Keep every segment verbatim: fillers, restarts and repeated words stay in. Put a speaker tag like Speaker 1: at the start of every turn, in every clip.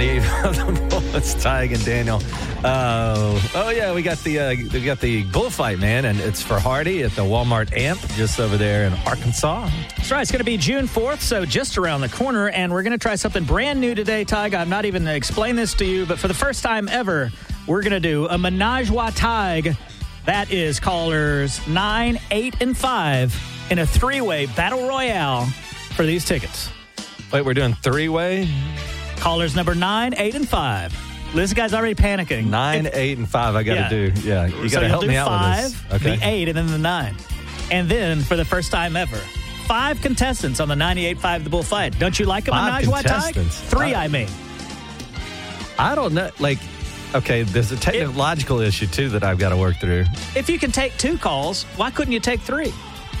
Speaker 1: ninety-eight of the Bullets, Tig and Daniel. Uh, oh, yeah, we got the uh, we got the bullfight, man, and it's for Hardy at the Walmart Amp just over there in Arkansas.
Speaker 2: That's right. It's going to be June fourth, so just around the corner, and we're going to try something brand new today, Tig. I'm not even going to explain this to you, but for the first time ever, we're going to do a Menage wa Tig. That is callers nine, eight, and five in a three-way battle royale for these tickets.
Speaker 1: Wait, we're doing three-way?
Speaker 2: Callers number nine, eight, and five. This guy's already panicking.
Speaker 1: Nine,
Speaker 2: if,
Speaker 1: eight, and five. I got to
Speaker 2: yeah.
Speaker 1: do. Yeah, you
Speaker 2: so
Speaker 1: got to help me out
Speaker 2: five,
Speaker 1: with this. Okay.
Speaker 2: The eight, and then the nine. And then, for the first time ever, five contestants on the ninety-eight five The Bullfight. Don't you like a
Speaker 1: Five
Speaker 2: Menage wa Tig?
Speaker 1: contestants.
Speaker 2: Three,
Speaker 1: Uh,
Speaker 2: I mean.
Speaker 1: I don't know. Like, okay, there's a technological it, issue, too, that I've got to work through.
Speaker 2: If you can take two calls, why couldn't you take three?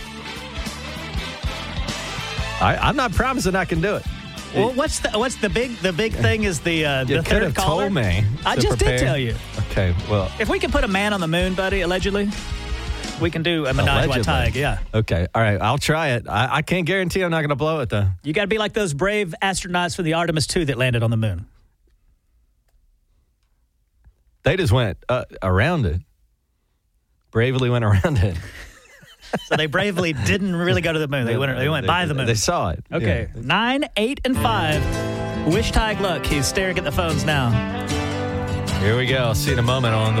Speaker 1: I, I'm not promising I can do it.
Speaker 2: Well, what's the what's the big the big thing is the uh,
Speaker 1: You
Speaker 2: the
Speaker 1: could
Speaker 2: third
Speaker 1: have
Speaker 2: caller.
Speaker 1: told me.
Speaker 2: I
Speaker 1: to
Speaker 2: just
Speaker 1: prepare.
Speaker 2: did tell you.
Speaker 1: Okay, well.
Speaker 2: If we can put a man on the moon, buddy, allegedly, we can do a Menage wa
Speaker 1: Allegedly.
Speaker 2: Tig. Yeah.
Speaker 1: Okay, all right, I'll try it. I, I can't guarantee I'm not going to blow it, though.
Speaker 2: You got to be like those brave astronauts for the Artemis two that landed on the moon.
Speaker 1: They just went uh, around it. Bravely went around it.
Speaker 2: So they bravely didn't really go to the moon. They went. They went
Speaker 1: they,
Speaker 2: by the moon.
Speaker 1: They saw it.
Speaker 2: Okay,
Speaker 1: Yeah.
Speaker 2: nine, eight, and five. Wish Tig luck. He's staring at the phones now.
Speaker 1: Here we go. See you in a moment on the